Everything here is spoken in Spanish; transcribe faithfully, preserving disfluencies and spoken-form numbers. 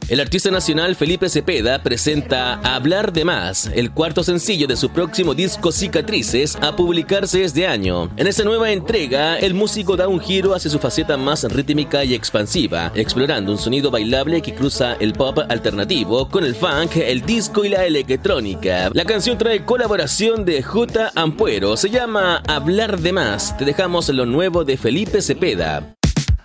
El artista nacional Felipe Cepeda presenta Hablar de Más, el cuarto sencillo de su próximo disco Cicatrices, a publicarse este año. En esta nueva entrega, el músico da un giro hacia su faceta más rítmica y expansiva, explorando un sonido bailable que cruza el pop alternativo con el funk, el disco y la electrónica. La canción trae colaboración de J. Ampuero, se llama Hablar de Más. Te dejamos lo nuevo de Felipe Cepeda.